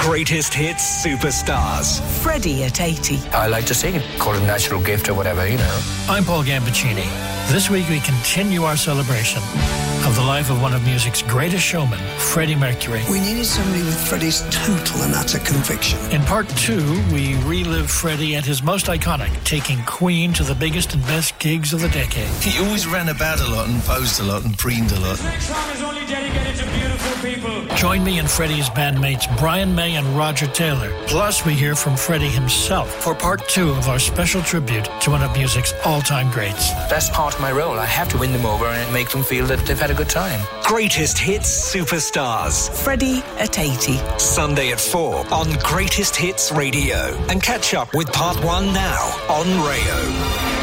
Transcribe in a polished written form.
Greatest Hits Superstars. Freddie at 80. I like to sing, call it a natural gift or whatever, you know. I'm Paul Gambaccini. This week we continue our celebration of the life of one of music's greatest showmen, Freddie Mercury. We needed somebody with Freddie's total and utter conviction. In part 2, we relive Freddie at his most iconic, taking Queen to the biggest and best gigs of the decade. He always ran about a lot and posed a lot and preened a lot. This next song is only dedicated to beautiful people. Join me and Freddie's bandmates Brian May and Roger Taylor. Plus, we hear from Freddie himself for part 2 of our special tribute to one of music's all-time greats. That's part of my role. I have to win them over and make them feel that they've had a good time. Greatest Hits Superstars. Freddie at 80. Sunday at 4 on Greatest Hits Radio. And catch up with part 1 now on Rayo.